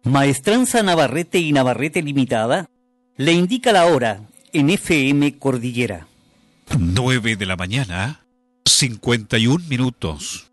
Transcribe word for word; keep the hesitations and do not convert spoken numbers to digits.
Maestranza Navarrete y Navarrete Limitada le indica la hora en F M Cordillera. Nueve de la mañana, cincuenta y un minutos.